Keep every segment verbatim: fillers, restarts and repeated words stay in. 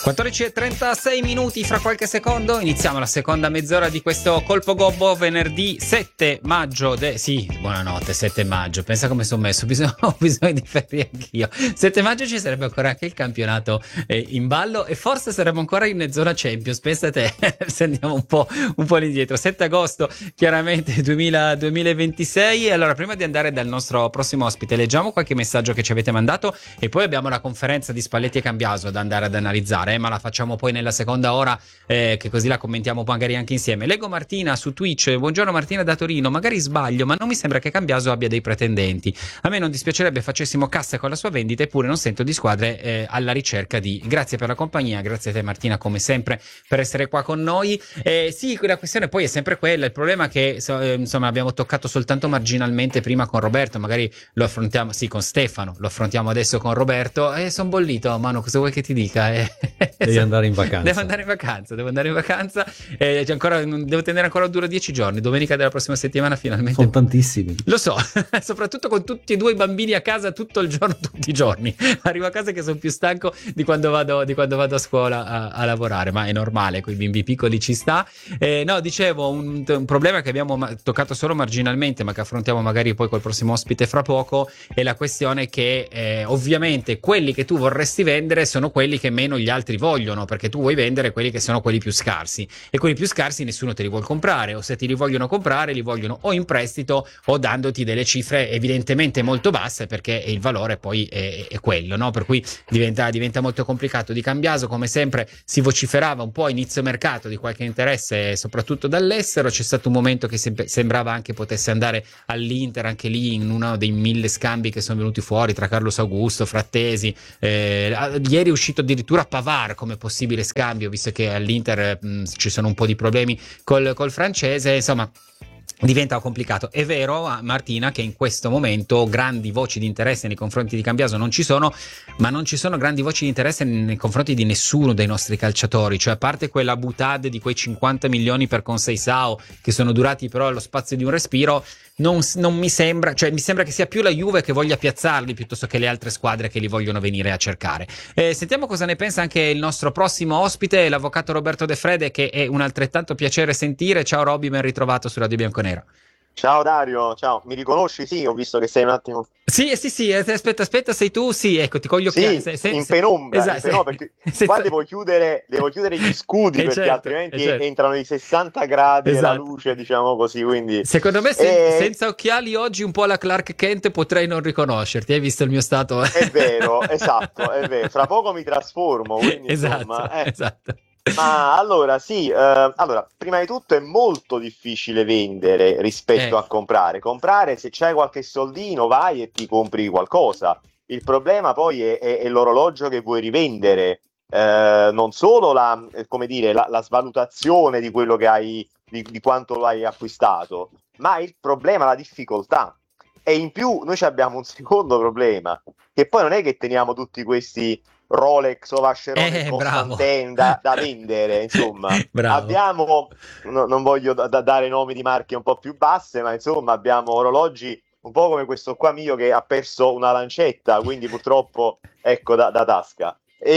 quattordici e trentasei minuti, fra qualche secondo iniziamo la seconda mezz'ora di questo Colpo Gobbo, venerdì sette maggio. De- sì, buonanotte, sette maggio. Pensa come sono messo, bisogno, ho bisogno di ferie anch'io. sette maggio ci sarebbe ancora anche il campionato eh, in ballo e forse saremmo ancora in zona Champions. Pensate, se andiamo un po', un po' indietro. sette agosto, chiaramente duemila, duemilaventisei. E allora, prima di andare dal nostro prossimo ospite, leggiamo qualche messaggio che ci avete mandato e poi abbiamo la conferenza di Spalletti e Cambiaso da andare ad analizzare. Ma la facciamo poi nella seconda ora, eh, che così la commentiamo magari anche insieme. Leggo Martina su Twitch: buongiorno Martina da Torino, magari sbaglio ma non mi sembra che Cambiaso abbia dei pretendenti, a me non dispiacerebbe facessimo cassa con la sua vendita, eppure non sento di squadre eh, alla ricerca di. Grazie per la compagnia, grazie a te Martina come sempre per essere qua con noi. Eh, sì, la questione poi è sempre quella, il problema è che eh, insomma abbiamo toccato soltanto marginalmente prima con Roberto, magari lo affrontiamo, sì, con Stefano, lo affrontiamo adesso con Roberto e eh, sono bollito. Manu, cosa vuoi che ti dica? Eh, Devi andare in vacanza. Devo andare in vacanza, devo andare in vacanza. Eh, c'è ancora, devo tenere ancora duro dieci giorni. Domenica della prossima settimana finalmente. Sono tantissimi. Lo so, soprattutto con tutti e due i bambini a casa tutto il giorno, tutti i giorni. Arrivo a casa che sono più stanco di quando vado, di quando vado a scuola a, a lavorare, ma è normale, con i bimbi piccoli ci sta. Eh, no, dicevo, un, un problema che abbiamo ma- toccato solo marginalmente, ma che affrontiamo magari poi col prossimo ospite fra poco, è la questione che eh, ovviamente quelli che tu vorresti vendere sono quelli che meno gli altri vogliono, perché tu vuoi vendere quelli che sono quelli più scarsi e quelli più scarsi nessuno te li vuole comprare, o se ti li vogliono comprare li vogliono o in prestito o dandoti delle cifre evidentemente molto basse, perché il valore poi è, è quello, no? Per cui diventa, diventa molto complicato. Di Cambiaso come sempre si vociferava un po' a inizio mercato di qualche interesse soprattutto dall'estero, c'è stato un momento che sem- sembrava anche potesse andare all'Inter, anche lì in uno dei mille scambi che sono venuti fuori tra Carlos Augusto, Frattesi, eh, ieri è uscito addirittura Pavard come possibile scambio, visto che all'Inter mh, ci sono un po' di problemi col, col francese, insomma diventa complicato. È vero, Martina, che in questo momento grandi voci di interesse nei confronti di Cambiaso non ci sono, ma non ci sono grandi voci di interesse nei confronti di nessuno dei nostri calciatori, cioè a parte quella boutade di quei cinquanta milioni per Conceição che sono durati però allo spazio di un respiro, non, non mi sembra, cioè mi sembra che sia più la Juve che voglia piazzarli piuttosto che le altre squadre che li vogliono venire a cercare. Eh, sentiamo cosa ne pensa anche il nostro prossimo ospite, l'avvocato Roberto De Frede, che è un altrettanto piacere sentire. Ciao Roby, ben ritrovato su Radio Bianconero. Ciao Dario, ciao, mi riconosci? Sì, ho visto che sei un attimo. Sì, sì, sì, aspetta, aspetta, sei tu? Sì, ecco, ti coglio sì, occhiali. Sei, sei, in sei, penombra, esatto, in penombra, sei, perché sei, qua sei, devo chiudere, devo chiudere gli scudi eh perché certo, altrimenti eh certo. entrano i sessanta gradi Esatto. della luce, diciamo così, quindi. Secondo me sen- E... senza occhiali oggi un po' la Clark Kent potrei non riconoscerti, hai visto il mio stato? È vero, esatto, è vero, fra poco mi trasformo, quindi Esatto, insomma... Eh. esatto. Ma allora sì, eh, allora, prima di tutto è molto difficile vendere rispetto Eh. a comprare. Comprare, se c'hai qualche soldino, vai e ti compri qualcosa. Il problema poi è, è- è l'orologio che vuoi rivendere, eh, non solo la, eh, come dire, la, la svalutazione di quello che hai, di, di quanto lo hai acquistato, ma il problema, la difficoltà. E in più noi ci abbiamo un secondo problema, che poi non è che teniamo tutti questi Rolex o Vacheron Eh, bravo. Constantin da, da vendere, insomma. Bravo. Abbiamo, no- non voglio da- da- dare nomi di marche un po' più basse, ma insomma abbiamo orologi un po' come questo qua mio che ha perso una lancetta, quindi purtroppo ecco da, da tasca.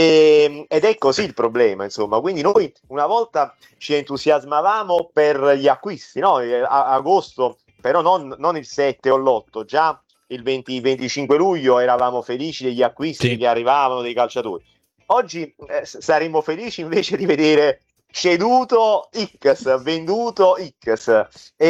E- ed è così il problema, insomma. Quindi noi una volta ci entusiasmavamo per gli acquisti, no? A, a agosto, però non, non il sette o l'otto, già il venti venticinque luglio eravamo felici degli acquisti Sì. che arrivavano dei calciatori. Oggi eh, saremmo felici invece di vedere ceduto X, venduto X,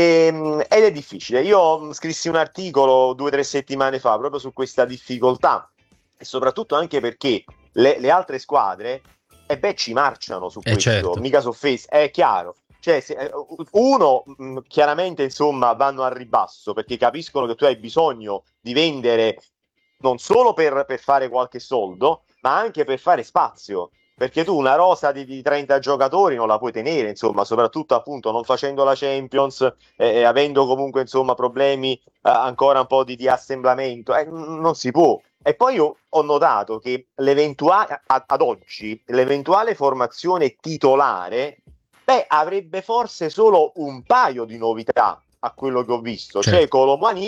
e, ed è difficile. Io scrissi un articolo due o tre settimane fa proprio su questa difficoltà e soprattutto anche perché le, le altre squadre e beh ci marciano su Eh, questo, certo. mica su face, è chiaro. Cioè, se, uno, mh, chiaramente, insomma, vanno al ribasso perché capiscono che tu hai bisogno di vendere non solo per, per fare qualche soldo, ma anche per fare spazio. Perché tu una rosa di, di trenta giocatori non la puoi tenere, insomma, soprattutto appunto non facendo la Champions e, e avendo comunque, insomma, problemi eh, ancora un po' di, di assemblamento, eh, non si può. E poi io ho notato che l'eventuale, ad, ad oggi, l'eventuale formazione titolare beh, avrebbe forse solo un paio di novità a quello che ho visto, Certo. cioè Colomani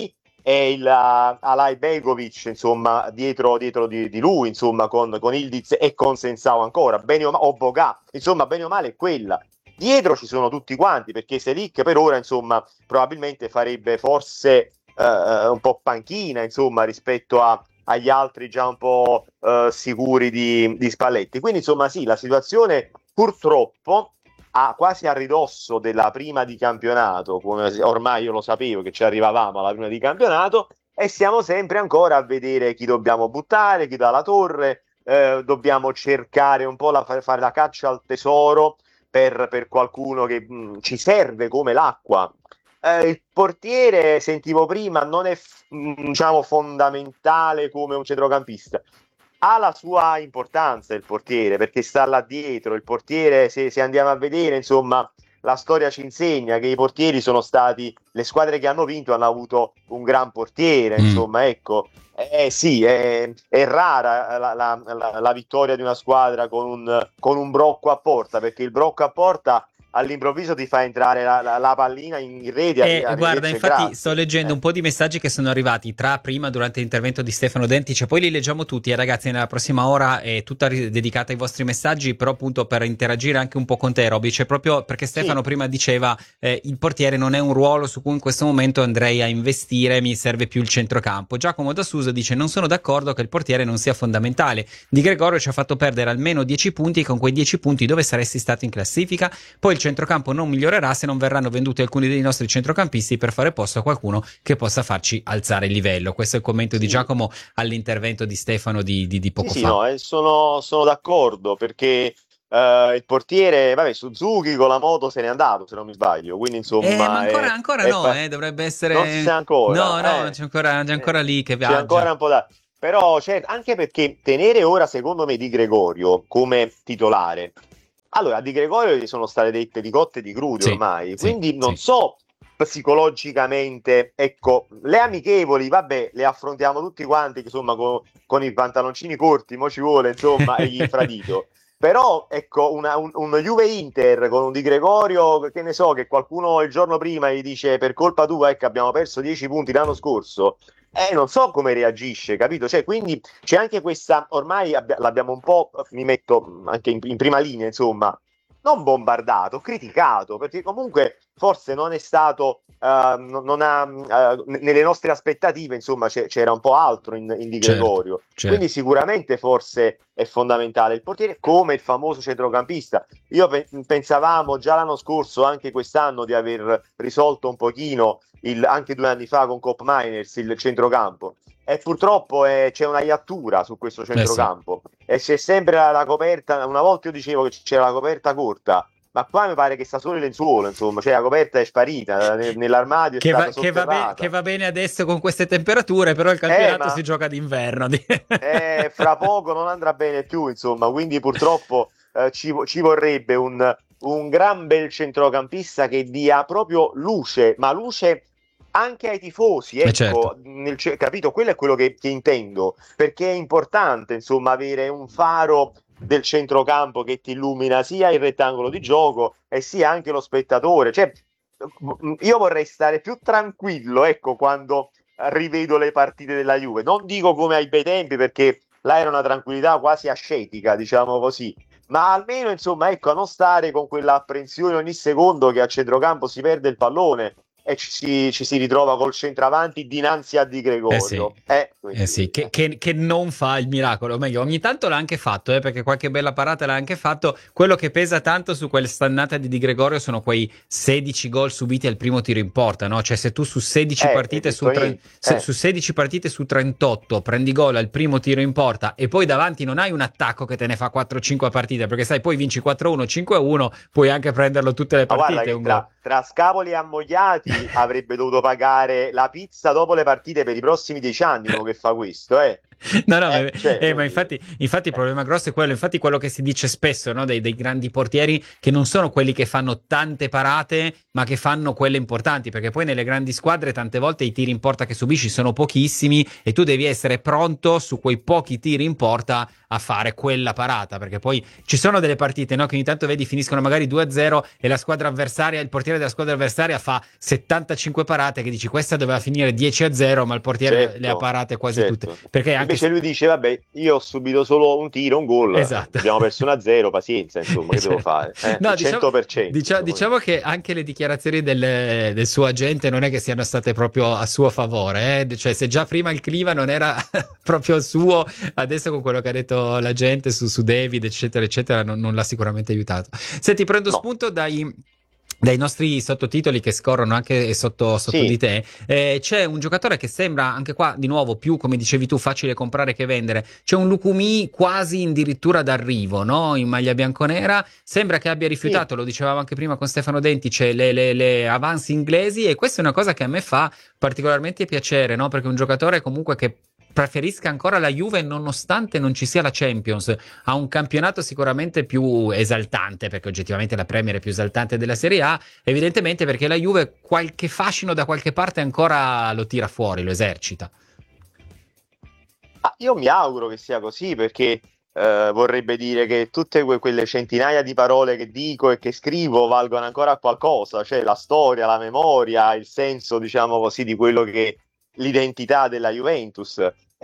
e il uh, Alay Begovic, insomma, dietro, dietro di, di lui, insomma, con, con Ildiz e con Sensao ancora, bene o, ma- o Boga, insomma, bene o male è quella. Dietro ci sono tutti quanti, perché Selic per ora, insomma, probabilmente farebbe forse uh, un po' panchina, insomma, rispetto a, agli altri già un po' uh, sicuri di, di Spalletti. Quindi, insomma, sì, la situazione purtroppo a, quasi a ridosso della prima di campionato, come ormai io lo sapevo che ci arrivavamo alla prima di campionato, e siamo sempre ancora a vedere chi dobbiamo buttare, chi dà la torre, eh, dobbiamo cercare un po' la, fare la caccia al tesoro per, per qualcuno che mh, ci serve come l'acqua. Eh, il portiere, sentivo prima, non è mh, diciamo fondamentale come un centrocampista. Ha la sua importanza il portiere, perché sta là dietro. Il portiere, se, se andiamo a vedere, insomma, la storia ci insegna che i portieri sono stati, le squadre che hanno vinto hanno avuto un gran portiere, Mm. insomma, ecco. Eh, sì, è, è rara la, la, la, la vittoria di una squadra con un, con un brocco a porta, perché il brocco a porta all'improvviso ti fa entrare la, la, la pallina in rete. Eh, arri- guarda, arrivederci e infatti grazie. sto leggendo Eh. un po' di messaggi che sono arrivati tra prima durante l'intervento di Stefano Dentice, poi li leggiamo tutti, eh, ragazzi, nella prossima ora è tutta ri- dedicata ai vostri messaggi, però appunto per interagire anche un po' con te, Roby, c'è proprio perché Stefano Sì. prima diceva eh, il portiere non è un ruolo su cui in questo momento andrei a investire, mi serve più il centrocampo. Giacomo da Susa dice non sono d'accordo che il portiere non sia fondamentale, Di Gregorio ci ha fatto perdere almeno dieci punti e con quei dieci punti dove saresti stato in classifica? Poi il centrocampo non migliorerà se non verranno venduti alcuni dei nostri centrocampisti per fare posto a qualcuno che possa farci alzare il livello. Questo è il commento di Sì. Giacomo all'intervento di Stefano di, di, di poco Sì, sì, fa. no, eh, sono, sono d'accordo perché eh, il portiere, vabbè, Suzuki con la moto se n'è andato, se non mi sbaglio, quindi Eh, ma insomma ancora, è, ancora è no, fa- eh, dovrebbe non si essere... sa No, ancora, no, eh, c'è ancora, c'è ancora eh, lì che c'è ancora viaggia. un po' da... Però, certo, anche perché tenere ora, secondo me, Di Gregorio come titolare, allora, Di Gregorio gli sono state dette di cotte e di crude Sì, ormai, sì, quindi non sì. so psicologicamente, ecco, le amichevoli, vabbè, le affrontiamo tutti quanti, insomma, con, con i pantaloncini corti, mo ci vuole, insomma, e gli infradito. Però, ecco, una, un, un Juve-Inter con un Di Gregorio, che ne so, che qualcuno il giorno prima gli dice per colpa tua, ecco, abbiamo perso dieci punti l'anno scorso, eh, non so come reagisce, capito? Cioè, quindi c'è anche questa, ormai abbia- l'abbiamo un po', mi metto anche in, in prima linea, insomma, non bombardato, criticato, perché comunque forse non è stato, eh, non, non ha, eh, nelle nostre aspettative, insomma, c'è- c'era un po' altro in, in Di Certo, Gregorio. certo. Quindi sicuramente forse è fondamentale il portiere, come il famoso centrocampista. Io pe- pensavamo già l'anno scorso, anche quest'anno, di aver risolto un pochino, il, anche due anni fa con Cop Miners, il centrocampo. E purtroppo eh, c'è una iattura su questo Eh sì. centrocampo e c'è sempre la, la coperta. Una volta io dicevo che c'era la coperta corta, ma qua mi pare che sta solo il lenzuolo, insomma, cioè la coperta è sparita, ne- nell'armadio è Che va, stata che, va be- sotterrata. che va bene adesso con queste temperature, però il Eh, campionato ma si gioca d'inverno. eh, fra poco non andrà bene più, insomma, quindi purtroppo eh, ci, ci vorrebbe un, un gran bel centrocampista che dia proprio luce, ma luce anche ai tifosi, Eh certo. ecco, nel, capito? Quello è quello che, che intendo, perché è importante, insomma, avere un faro del centrocampo che ti illumina sia il rettangolo di gioco e sia anche lo spettatore. Cioè, io vorrei stare più tranquillo, ecco, quando rivedo le partite della Juve. Non dico come ai bei tempi, perché là era una tranquillità quasi ascetica, diciamo così. Ma almeno, insomma, ecco, a non stare con quella apprensione ogni secondo che a centrocampo si perde il pallone e ci si, ci si ritrova col centravanti dinanzi a Di Eh sì, Gregorio. Eh, eh sì, quindi, che, eh. che- che non fa il miracolo, o meglio, ogni tanto l'ha anche fatto, eh, perché qualche bella parata l'ha anche fatto. Quello che pesa tanto su quelle stannate di Di Gregorio sono quei sedici gol subiti al primo tiro in porta, no? Cioè se tu su sedici Eh, hai partite su, detto tre- niente. se- Eh. su sedici partite su trentotto prendi gol al primo tiro in porta e poi davanti non hai un attacco che te ne fa quattro cinque partite, perché sai, poi vinci quattro a uno, cinque a uno, puoi anche prenderlo tutte le Ma guarda partite che un gol. tra, tra Scapoli e Ammogliati avrebbe dovuto pagare la pizza dopo le partite per i prossimi dieci anni, uno che fa questo, eh. No, no, Eh, eh, cioè, eh, ma infatti, infatti il eh, problema grosso è quello, infatti quello che si dice spesso, no, dei, dei grandi portieri, che non sono quelli che fanno tante parate, ma che fanno quelle importanti, perché poi nelle grandi squadre tante volte i tiri in porta che subisci sono pochissimi e tu devi essere pronto su quei pochi tiri in porta a fare quella parata, perché poi ci sono delle partite, no, che ogni tanto vedi finiscono magari due a zero e la squadra avversaria, il portiere della squadra avversaria fa settantacinque parate che dici questa doveva finire dieci a zero, ma il portiere le ha certo, parate quasi tutte, certo. perché anche Invece lui dice, vabbè, io ho subito solo un tiro, un gol, esatto. abbiamo perso uno a zero, pazienza, insomma, che devo Cioè, fare? Eh, no, il diciamo, cento per cento, dicia- insomma. diciamo che anche le dichiarazioni del, del suo agente non è che siano state proprio a suo favore, eh? Cioè se già prima il clima non era proprio suo, adesso con quello che ha detto la gente su, su David, eccetera, eccetera, non, non l'ha sicuramente aiutato. Senti, prendo No, spunto dai... dai nostri sottotitoli che scorrono anche sotto, sotto di sì, te, eh, c'è un giocatore che sembra anche qua di nuovo più, come dicevi tu, facile comprare che vendere. C'è un Lukumi quasi addirittura d'arrivo, no? In maglia bianconera, sembra che abbia sì. rifiutato, lo dicevamo anche prima con Stefano Dentice, le, le, le avanzi inglesi, e questa è una cosa che a me fa particolarmente piacere, no? Perché è un giocatore comunque che preferisca ancora la Juve nonostante non ci sia la Champions, ha un campionato sicuramente più esaltante, perché oggettivamente la Premier è più esaltante della Serie A, evidentemente perché la Juve qualche fascino da qualche parte ancora lo tira fuori, lo esercita. Ah, io mi auguro che sia così perché eh, vorrebbe dire che tutte que- quelle centinaia di parole che dico e che scrivo valgono ancora qualcosa, cioè la storia, la memoria, il senso, diciamo così, di quello che l'identità della Juventus.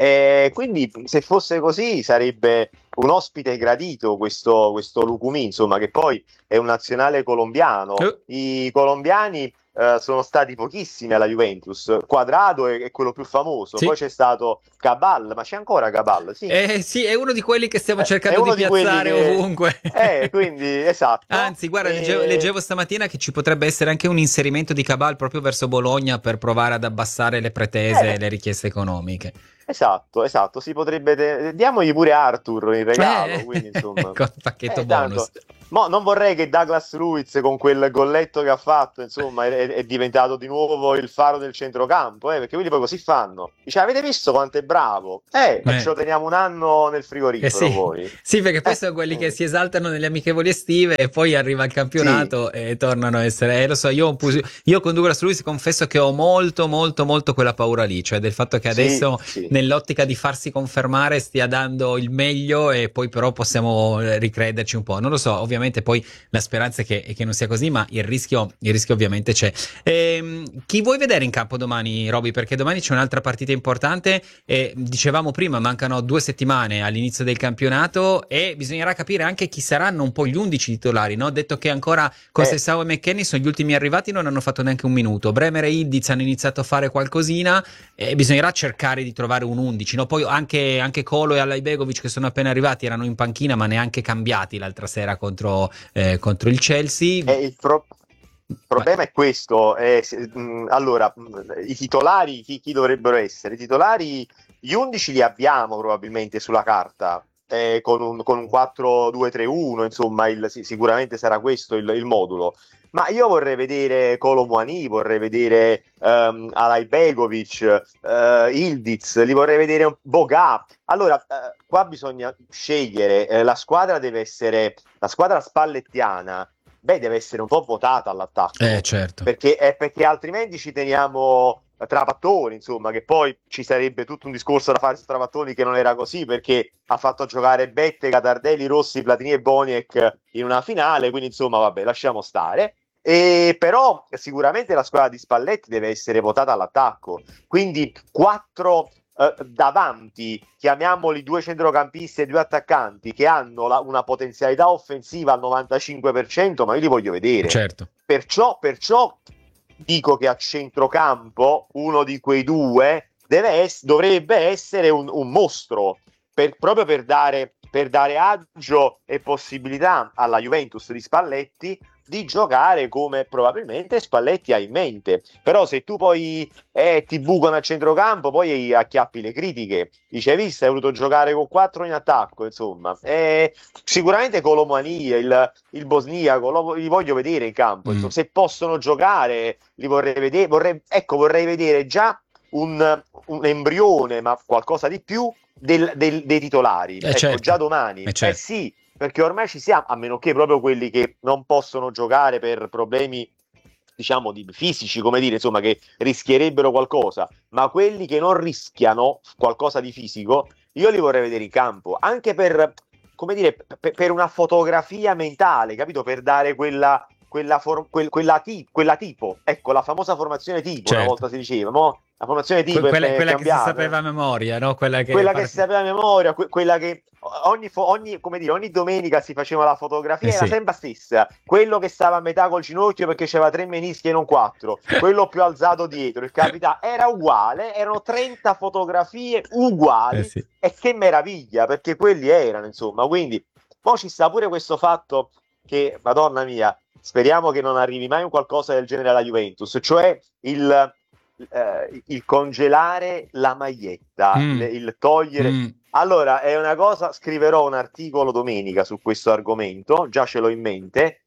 E quindi se fosse così sarebbe un ospite gradito questo, questo Lucumí, insomma, che poi è un nazionale colombiano. Eh, I colombiani eh, sono stati pochissimi alla Juventus. Quadrado è, è quello più famoso, poi sì. c'è stato Cabal, ma c'è ancora Cabal, sì. Eh, sì, è uno di quelli che stiamo Eh, è cercando di uno di quelli piazzare che... ovunque. Eh, quindi, esatto. Anzi, guarda, leggevo, E... leggevo stamattina che ci potrebbe essere anche un inserimento di Cabal proprio verso Bologna per provare ad abbassare le pretese e eh, le richieste economiche. esatto, esatto, si potrebbe... te- Diamogli pure Arthur in regalo, Eh, quindi insomma... con il pacchetto Eh, bonus. tanto... Mo non vorrei che Douglas Luiz con quel golletto che ha fatto, insomma, è, è diventato di nuovo il faro del centrocampo, eh, perché quelli poi così fanno. Dice, avete visto quanto è bravo? Eh, e ce Eh. lo teniamo un anno nel Eh frigorifero sì. poi. Sì, perché poi Eh, sono quelli che eh, si esaltano nelle amichevoli estive e poi arriva il sì, campionato e tornano a essere. Eh, lo so, io, ho un pus- io con Douglas Luiz confesso che ho molto, molto, molto quella paura lì, cioè del fatto che sì, adesso, sì. nell'ottica di farsi confermare, stia dando il meglio e poi però possiamo eh, ricrederci un po'. Non lo so, ovviamente poi la speranza è che, è che non sia così, ma il rischio, il rischio ovviamente c'è. Ehm, chi vuoi vedere in campo domani, Roby? Perché domani c'è un'altra partita importante e dicevamo prima, mancano due settimane all'inizio del campionato e bisognerà capire anche chi saranno un po' gli undici titolari, no? Detto che ancora Eh, Conceição e McKennie sono gli ultimi arrivati, non hanno fatto neanche un minuto. Bremer e Ildiz hanno iniziato a fare qualcosina e bisognerà cercare di trovare un undici, no? Poi anche, anche Kolo e Alajbegovic che sono appena arrivati erano in panchina ma neanche cambiati l'altra sera contro, eh, contro il Chelsea. eh, il pro- il Vai. problema è questo. eh, se- mh, allora, mh, i titolari, chi, chi dovrebbero essere? I titolari, gli undici li abbiamo probabilmente sulla carta, eh, con un, con un quattro due tre uno, insomma, il- sì, sicuramente sarà questo il, il modulo. Ma io vorrei vedere Kolo Muani, vorrei vedere um, Alajbegovic, eh, Ildiz, li vorrei vedere un Boga. Allora, eh, qua bisogna scegliere, eh, la squadra deve essere, la squadra spallettiana, beh, deve essere un po' votata all'attacco, Eh, certo. perché, è perché altrimenti ci teniamo Trapattoni, insomma, che poi ci sarebbe tutto un discorso da fare su Trapattoni che non era così, perché ha fatto giocare Bettega, Tardelli, Rossi, Platini e Boniek in una finale, quindi insomma, vabbè, lasciamo stare. E però sicuramente la squadra di Spalletti deve essere votata all'attacco, quindi quattro eh, davanti, chiamiamoli due centrocampisti e due attaccanti che hanno la, una potenzialità offensiva al novantacinque per cento, ma io li voglio vedere. Certo. Perciò, perciò dico che a centrocampo uno di quei due deve ess- dovrebbe essere un, un mostro, per, proprio per dare, per dare agio e possibilità alla Juventus di Spalletti di giocare come probabilmente Spalletti ha in mente. Però se tu poi eh, ti bucano a centrocampo, poi acchiappi le critiche. Dice, hai visto, hai voluto giocare con quattro in attacco, insomma. Eh, sicuramente Colomani, il, il bosniaco, lo, li voglio vedere in campo. Mm. Insomma, se possono giocare, li vorrei vedere. Vorrei, ecco, vorrei vedere già un, un embrione, ma qualcosa di più, del, del, dei titolari, eh ecco, certo. già domani, eh certo. eh sì, perché ormai ci siamo, a meno che proprio quelli che non possono giocare per problemi, diciamo, di fisici, come dire, insomma, che rischierebbero qualcosa, ma quelli che non rischiano qualcosa di fisico, io li vorrei vedere in campo, anche per, come dire, per, per una fotografia mentale, capito? Per dare quella, quella, for, quel, quella, ti, quella tipo, ecco, la famosa formazione tipo, Certo. una volta si diceva, mo, la formazione tipo Que- quella, è, è quella che si cambiata. sapeva a memoria, no? Quella che, Quella che pare- si sapeva a memoria, que- quella che ogni, fo- ogni, come dire, ogni domenica si faceva la fotografia, Eh era sì. sempre la stessa. Quello che stava a metà col ginocchio perché c'aveva tre menischi e non quattro, quello più alzato dietro, il capitano, era uguale, erano trenta fotografie uguali, Eh sì. e che meraviglia, perché quelli erano, insomma. Quindi, poi ci sta pure questo fatto che, Madonna mia, speriamo che non arrivi mai un qualcosa del genere alla Juventus, cioè il... Eh, il congelare la maglietta, Mm. le- il togliere. Mm. Allora, è una cosa, scriverò un articolo domenica su questo argomento, già ce l'ho in mente.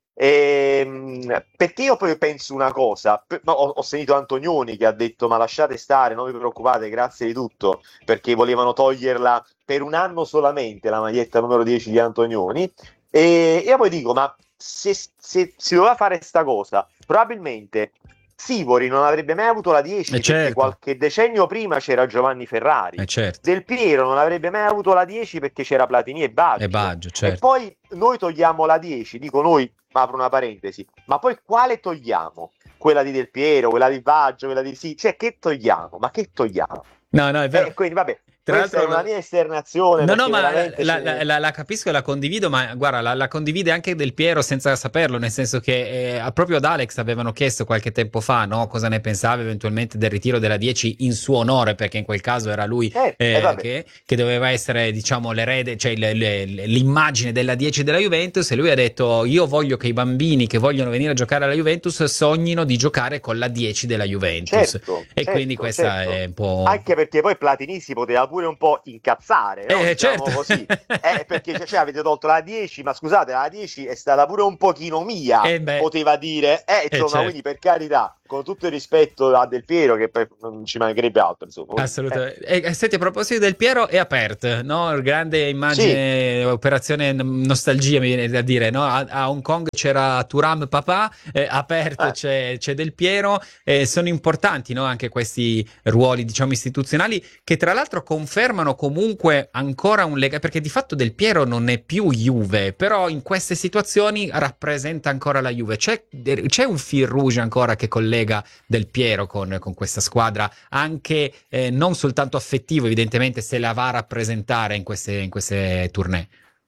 Ehm, perché io poi penso una cosa, pe- no, ho, ho sentito Antonioni che ha detto: ma lasciate stare, non vi preoccupate, grazie di tutto, perché volevano toglierla per un anno solamente, la maglietta numero dieci di Antonioni. E io poi dico: ma se, se si doveva fare sta cosa, probabilmente Sivori non avrebbe mai avuto la dieci, Eh perché certo. qualche decennio prima c'era Giovanni Ferrari. Eh certo. Del Piero non avrebbe mai avuto la dieci perché c'era Platini e Baggio. E Baggio, E certo. poi noi togliamo la dieci, dico noi, ma apro una parentesi, ma poi quale togliamo? Quella di Del Piero, quella di Baggio, quella di sì, cioè che togliamo? Ma che togliamo? No, no, è vero. E quindi vabbè, Tra questa è l'altro, una mia esternazione, no, no, perché ma veramente la, ce la- ne- la- la capisco e la condivido, ma guarda, la, la condivide anche Del Piero senza saperlo, nel senso che eh, proprio ad Alex avevano chiesto qualche tempo fa, no, cosa ne pensava eventualmente del ritiro della dieci in suo onore, perché in quel caso era lui Eh, eh, eh, vabbè. che, che doveva essere, diciamo, l'erede, cioè le- le- l'immagine della dieci della Juventus, e lui ha detto: io voglio che i bambini che vogliono venire a giocare alla Juventus sognino di giocare con la dieci della Juventus. Certo, E certo, quindi questa certo. è un po'... Anche perché poi Platini si poteva pure un po' incazzare, no? Eh, Diciamo certo. così. Eh, perché cioè, avete tolto la dieci, ma scusate, la dieci è stata pure un pochino mia, Eh beh. poteva dire. Eh, insomma, certo. quindi per carità, con tutto il rispetto a Del Piero, che per- non ci mancherebbe altro, insomma. Quindi, Assolutamente. E, e senti, a proposito del Piero, è aperto, no? Grande immagine, operazione n- nostalgia, mi viene da dire, no? A, a Hong Kong c'era Thuram Papà, eh, aperto Eh. c'è, c'è Del Piero, eh, sono importanti, no? Anche questi ruoli, diciamo, istituzionali, che tra l'altro confermano comunque ancora un legame, perché di fatto Del Piero non è più Juve, però in queste situazioni rappresenta ancora la Juve. C'è, c'è un fil rouge ancora che collega Del Piero con, con questa squadra, anche eh, non soltanto affettivo, evidentemente se la va a rappresentare in queste, in queste tournée.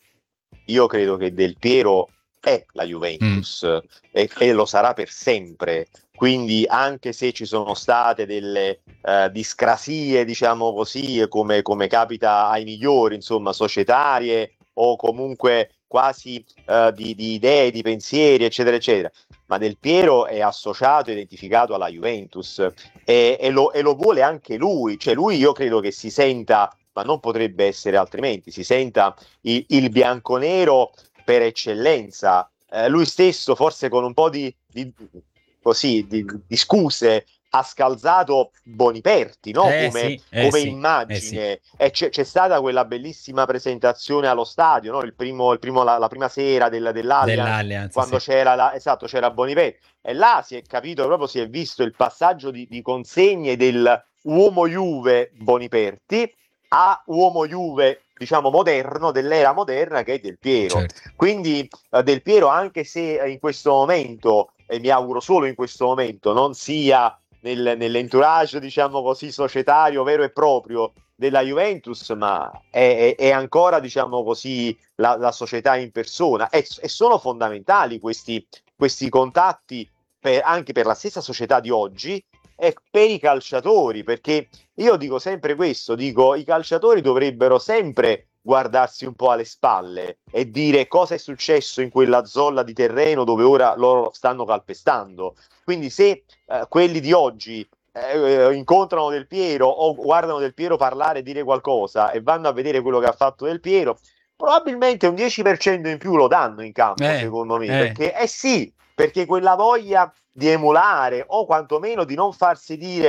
Io credo che Del Piero è la Juventus Mm. e, e lo sarà per sempre. Quindi, anche se ci sono state delle eh, discrasie, diciamo così, come, come capita ai migliori, insomma, societarie o comunque quasi eh, di, di idee, di pensieri, eccetera, eccetera, ma Del Piero è associato, identificato alla Juventus e, e, lo, e lo vuole anche lui. Cioè, lui io credo che si senta, ma non potrebbe essere altrimenti, si senta il, il bianconero per eccellenza. Eh, lui stesso, forse con un po' di, di, così, di, di scuse, ha scalzato Boniperti, no? Eh, come, sì, eh, come sì, immagine. eh, sì. E c'è, c'è stata quella bellissima presentazione allo stadio, no? il primo, il primo, la, la prima sera del, dell'Allianz, Dell'Allianz, quando sì. c'era, la, esatto, c'era Boniperti. E là si è capito, proprio si è visto il passaggio di, di consegne del uomo Juve Boniperti a uomo Juve, diciamo, moderno, dell'era moderna, che è Del Piero. Certo. Quindi eh, Del Piero, anche se in questo momento, e mi auguro solo in questo momento, non sia nel, nell'entourage, diciamo così, societario vero e proprio della Juventus, ma è, è, è ancora, diciamo così, la, la società in persona. E, e sono fondamentali questi, questi contatti per, anche per la stessa società di oggi e per i calciatori, perché io dico sempre questo, dico i calciatori dovrebbero sempre guardarsi un po' alle spalle e dire cosa è successo in quella zolla di terreno dove ora loro stanno calpestando. Quindi se eh, quelli di oggi eh, incontrano Del Piero o guardano Del Piero parlare e dire qualcosa e vanno a vedere quello che ha fatto Del Piero, probabilmente un dieci per cento in più lo danno in campo, Eh, secondo me, eh. perché eh sì, perché quella voglia di emulare o quantomeno di non farsi dire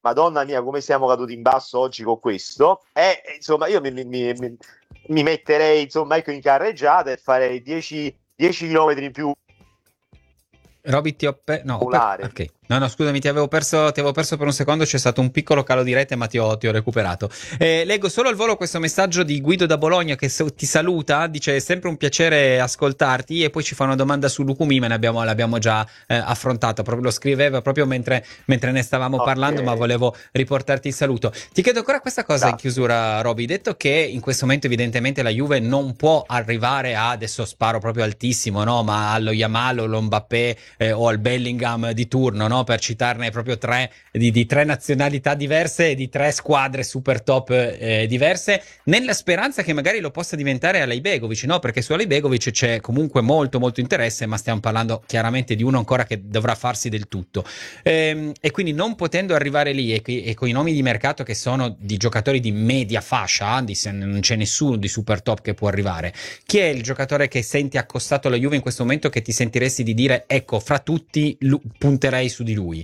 Madonna mia, come siamo caduti in basso oggi con questo. E insomma, io mi, mi, mi, mi metterei insomma ecco in carreggiata e farei dieci chilometri in più. Roby, ti ho pe- no, ho per- ok. No, no, scusami, ti avevo perso, ti avevo perso per un secondo, c'è stato un piccolo calo di rete, ma ti ho, ti ho recuperato. Eh, leggo solo al volo questo messaggio di Guido da Bologna che so- ti saluta, dice: è sempre un piacere ascoltarti, e poi ci fa una domanda su Lukumi, ma ne abbiamo, l'abbiamo già eh, affrontato, proprio, lo scriveva proprio mentre, mentre ne stavamo Okay. parlando, ma volevo riportarti il saluto. Ti chiedo ancora questa cosa in Grazie. chiusura, Roby, detto che in questo momento evidentemente la Juve non può arrivare a, adesso sparo proprio altissimo, no, ma allo Yamal o allo Mbappé eh, o al Bellingham di turno, no, per citarne proprio tre di, di tre nazionalità diverse e di tre squadre super top eh, diverse, nella speranza che magari lo possa diventare Alejbegovic, no, perché su Alejbegovic c'è comunque molto molto interesse, ma stiamo parlando chiaramente di uno ancora che dovrà farsi del tutto, ehm, e quindi non potendo arrivare lì e, e con i nomi di mercato che sono di giocatori di media fascia, di, se non c'è nessuno di super top che può arrivare, chi è il giocatore che senti accostato alla Juve in questo momento che ti sentiresti di dire ecco, fra tutti lu- punterei su di lui?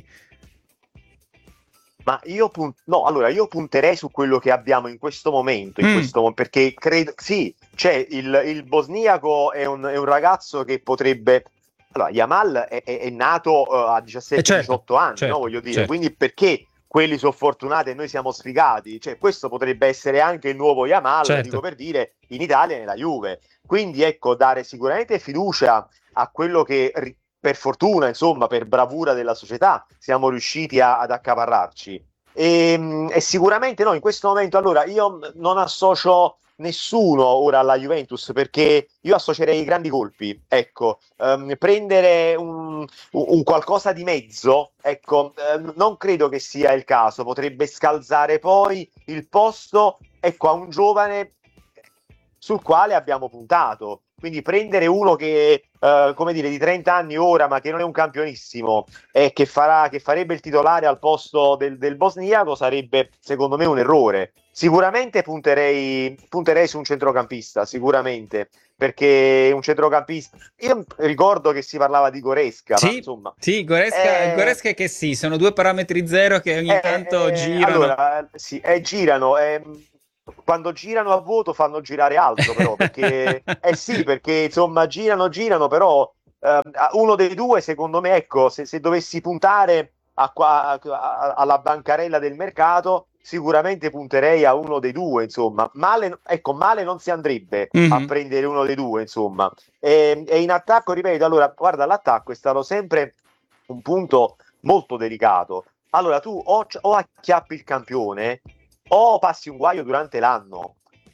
Ma io pun- no, allora io punterei su quello che abbiamo in questo momento, in Mm. questo mo- perché credo sì, c'è il, il bosniaco è un, è un ragazzo che potrebbe. Allora, Yamal è, è- è nato uh, a Eh, diciassette certo, diciotto anni, certo, no? Voglio dire, certo. quindi perché quelli sono fortunati e noi siamo sfigati? Cioè, questo potrebbe essere anche il nuovo Yamal, Certo. dico per dire, in Italia e nella Juve. Quindi ecco, dare sicuramente fiducia a quello che ri- per fortuna, insomma, per bravura della società, siamo riusciti a- ad accaparrarci. E, e sicuramente no, in questo momento allora io non associo nessuno ora alla Juventus perché io associerei i grandi colpi, ecco, ehm, prendere un, un qualcosa di mezzo, ecco, ehm, non credo che sia il caso, potrebbe scalzare poi il posto, ecco, a un giovane sul quale abbiamo puntato. Quindi prendere uno che, eh, come dire, di trenta anni ora, ma che non è un campionissimo e che, farà, che farebbe il titolare al posto del, del bosniaco sarebbe, secondo me, un errore. Sicuramente punterei, punterei su un centrocampista, sicuramente, perché un centrocampista. Io ricordo che si parlava di Goresca, ma Sì, insomma. sì, Goresca, Eh, Goresca che sì, sono due parametri zero che ogni eh, tanto eh, girano. allora, sì, eh, girano. eh, quando girano a vuoto fanno girare altro, però, perché eh sì, perché insomma girano, girano, però eh, uno dei due, secondo me, ecco, se, se dovessi puntare a qua- a- a- alla bancarella del mercato, sicuramente punterei a uno dei due, insomma. Male, ecco, male non si andrebbe a Mhm. prendere uno dei due, insomma. E, e in attacco, ripeto, allora, guarda, l'attacco è stato sempre un punto molto delicato. Allora, tu o, o acchiappi il campione o passi un guaio durante l'anno.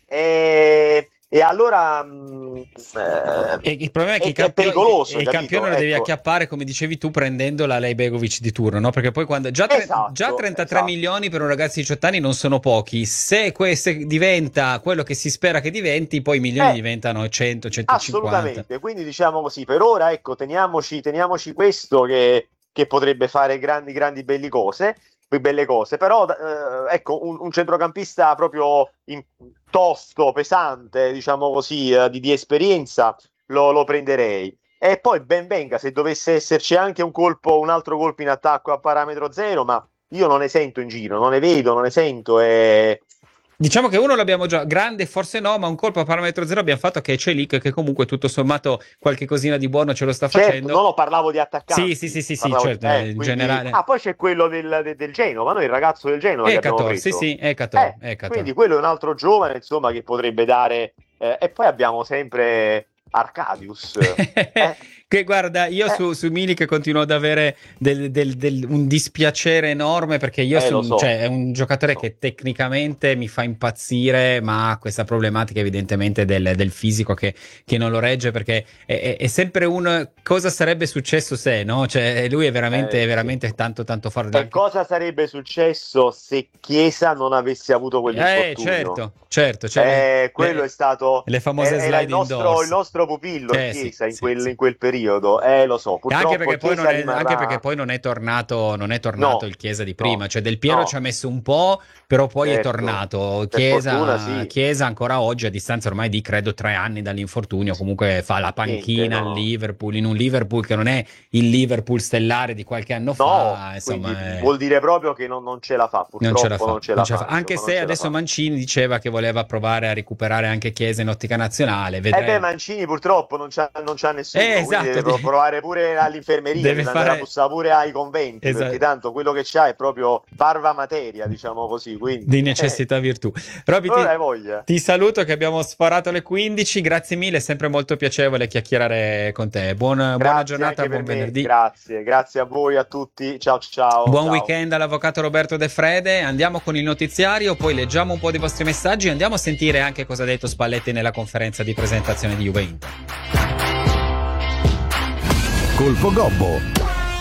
E, e allora mh, E eh, il problema è che è, i è campioni, pericoloso, il capito? campione lo devi Ecco. acchiappare, come dicevi tu, prendendo la Lejbegovic di turno, no? Perché poi quando già, tre- già Esatto, trentatré esatto. milioni per un ragazzo di diciotto anni non sono pochi. Se questo diventa quello che si spera che diventi, poi i milioni Eh, diventano cento, centocinquanta. assolutamente. Quindi diciamo così, per ora, ecco, teniamoci, teniamoci questo che, che potrebbe fare grandi, grandi belli cose, belle cose. Però, eh, ecco, un, un centrocampista proprio in- tosto, pesante, diciamo così, eh, di, di esperienza, lo, lo prenderei. E poi ben venga se dovesse esserci anche un colpo, un altro colpo in attacco a parametro zero, ma io non ne sento in giro, non ne vedo, non ne sento. E Diciamo che uno l'abbiamo già, grande forse no, ma un colpo a parametro zero abbiamo fatto, che è Celik, che comunque tutto sommato qualche cosina di buono ce lo sta certo, facendo. non lo parlavo di Sì, sì, attaccanti, sì, sì, sì, parlavo di, certo, eh, eh, in quindi, generale. ah, poi c'è quello del, del, del Genova, noi il ragazzo del Genova che abbiamo Ecator, sì, preso. sì, Ecator, Eh, Ecator. quindi quello è un altro giovane, insomma, che potrebbe dare, eh, e poi abbiamo sempre Arcadius. Eh, Che guarda, io eh, su, su Milik continuo ad avere del- del- del- un dispiacere enorme perché io eh, lo su, so, cioè, è un lo giocatore so. che tecnicamente mi fa impazzire, ma ha questa problematica evidentemente del, del fisico che, che non lo regge perché è, è- è sempre un cosa sarebbe successo se, no? Cioè, lui è veramente, Eh, sì. veramente tanto, tanto forte. E Anche... cosa sarebbe successo se Chiesa non avesse avuto Eh, quell'infortunio? certo, certo, cioè le, Eh, quello è le- stato, le famose era il sliding nostro, il doors. nostro pupillo Eh, sì, Chiesa in sì, quel, sì. in quel periodo. periodo, eh lo so, purtroppo Anche perché, poi non è, rimarrà... anche perché poi non è tornato, non è tornato no, il Chiesa di prima, no, cioè Del Piero no. ci ha messo un po', però poi certo, è tornato. per Chiesa, fortuna sì. Chiesa ancora oggi, a distanza ormai di credo tre anni dall'infortunio, comunque fa la panchina Niente, no. al Liverpool, in un Liverpool che non è il Liverpool stellare di qualche anno No, fa, insomma, quindi è... vuol dire proprio che non, non ce la fa, purtroppo non ce la fa, non ce non la ce la fa, fa. Anche insomma, se non ce la adesso fa. Mancini diceva che voleva provare a recuperare anche Chiesa in ottica nazionale. Eh Vedremo. beh, Mancini purtroppo non c'ha, non c'ha nessuno, Eh, quindi esatto, deve deve- provare pure all'infermeria, deve deve andare fare- a bussare pure ai conventi, Esatto. perché tanto quello che c'ha è proprio parva materia, diciamo così, quindi... Di necessità virtù. Robby, Non ti, hai voglia. ti saluto che abbiamo sforato le quindici, grazie mille, è sempre molto piacevole chiacchierare con te. Buon- buona Grazie giornata, anche buon per me, venerdì. grazie, grazie a voi, a tutti, ciao ciao. Buon ciao. weekend all'avvocato Roberto De Frede, andiamo con il notiziario, poi leggiamo un po' dei vostri messaggi e andiamo a sentire anche cosa ha detto Spalletti nella conferenza di presentazione di Juve Inter. Colpo Gobbo.